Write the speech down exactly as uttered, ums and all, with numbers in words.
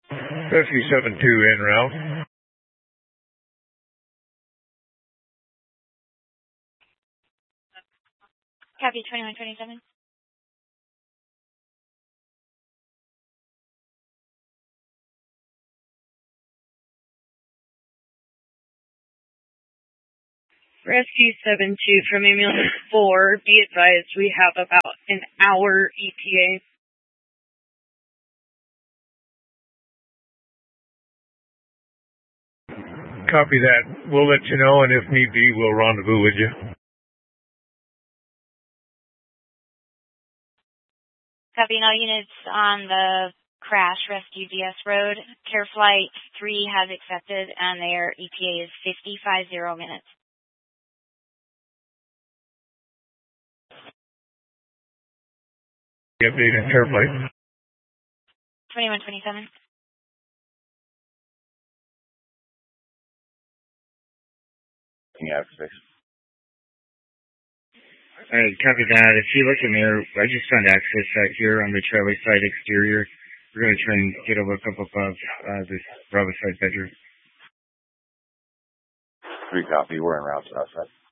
Rescue seven two en route. Copy twenty-one twenty-seven. Rescue seven two from ambulance four, be advised we have about an hour E T A. Copy that. We'll let you know, and if need be, we'll rendezvous with you. Copy all units on the crash rescue D S road. Care Flight three has accepted, and their E T A is fifty-five zero minutes. The update on Care Flight. twenty-one twenty-seven. Yeah, six. Alright, copy that. If you look in there, I just found access out here on the Charlie side exterior. We're going to try and get a look up above uh, this Bravo side bedroom. Three copy. We're en route to outside.